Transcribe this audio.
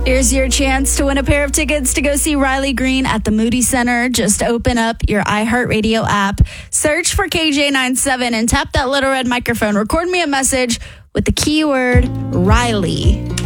Here's your chance to win a pair of tickets to go see Riley Green at the Moody Center. Just open up your iHeartRadio app, search for KJ97, and tap that little red microphone. Record me a message with the keyword Riley.